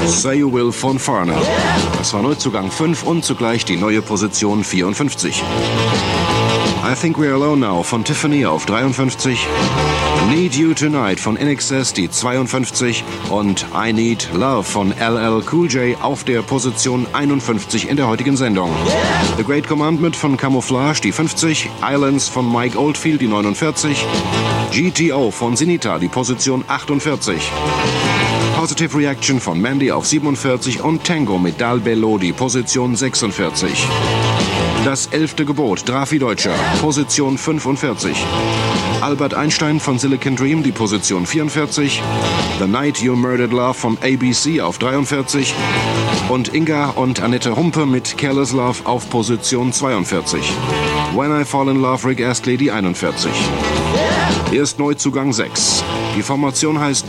Say You Will von Foreigner. Das war Neuzugang 5 und zugleich die neue Position 54. I Think We're Alone Now von Tiffany auf 53. Need You Tonight von INXS die 52 und I Need Love von LL Cool J auf der Position 51 in der heutigen Sendung. The Great Commandment von Camouflage die 50, Islands von Mike Oldfield die 49, GTO von Sinita die Position 48, Positive Reaction von Mandy auf 47 und Tango mit Dal Bello die Position 46. Das 11. Gebot, Drafi Deutscher, Position 45. Albert Einstein von Silicon Dream, die Position 44. The Night You Murdered Love von ABC auf 43. Und Inga und Annette Humpe mit Careless Love auf Position 42. When I Fall in Love, Rick Astley, die 41. Hier ist Neuzugang 6. Die Formation heißt